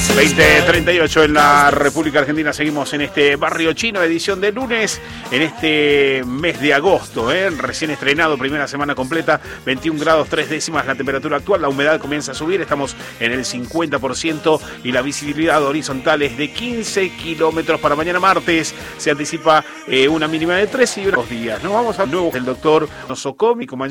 20:38 en la República Argentina. Seguimos en este barrio chino, edición de lunes, en este mes de agosto, recién estrenado, primera semana completa, 21 grados 3 décimas la temperatura actual, la humedad comienza a subir, estamos en el 50% y la visibilidad horizontal es de 15 kilómetros. Para mañana martes se anticipa una mínima de 3 y 2 días. Nos vamos a nuevo el doctor Nosocomi,